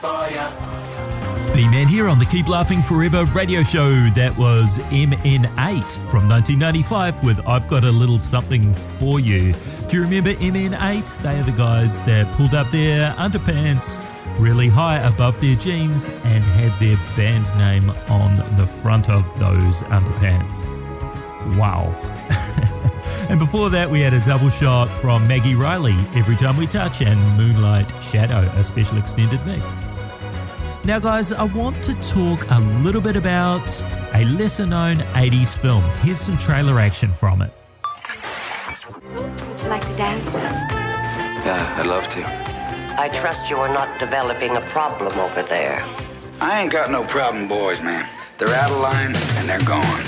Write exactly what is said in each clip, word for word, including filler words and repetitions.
B-Man here on the Keep Laughing Forever radio show. That was M N eight from nineteen ninety-five with I've Got a Little Something For You. Do you remember M N eight? They are the guys that pulled up their underpants really high above their jeans and had their band's name on the front of those underpants. Wow. And before that, we had a double shot from Maggie Riley, Every Time We Touch, and Moonlight Shadow, a special extended mix. Now, guys, I want to talk a little bit about a lesser-known eighties film. Here's some trailer action from it. Would you like to dance? Yeah, I'd love to. I trust you are not developing a problem over there. I ain't got no problem, boys, man. They're out of line and they're gone.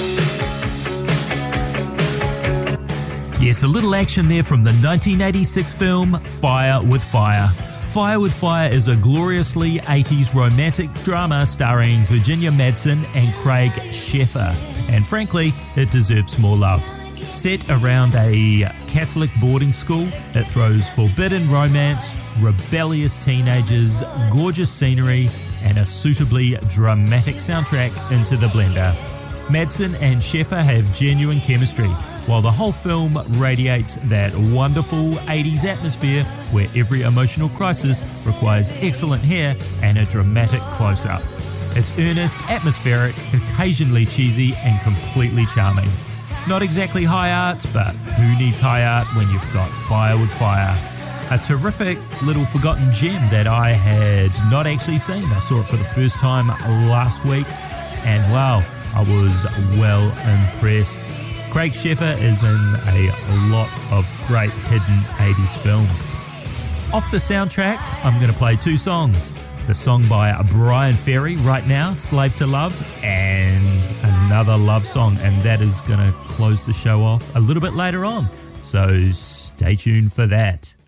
Yes, a little action there from the nineteen eighty-six film Fire with Fire. Fire with Fire is a gloriously eighties romantic drama starring Virginia Madsen and Craig Sheffer, and frankly, it deserves more love. Set around a Catholic boarding school, it throws forbidden romance, rebellious teenagers, gorgeous scenery, and a suitably dramatic soundtrack into the blender. Madsen and Sheffer have genuine chemistry, while the whole film radiates that wonderful eighties atmosphere where every emotional crisis requires excellent hair and a dramatic close-up. It's earnest, atmospheric, occasionally cheesy, and completely charming. Not exactly high art, but who needs high art when you've got Fire with Fire? A terrific little forgotten gem that I had not actually seen. I saw it for the first time last week, and wow, I was well impressed. Craig Sheffer is in a lot of great hidden eighties films. Off the soundtrack, I'm going to play two songs. The song by Brian Ferry right now, Slave to Love, and another love song, and that is going to close the show off a little bit later on. So stay tuned for that.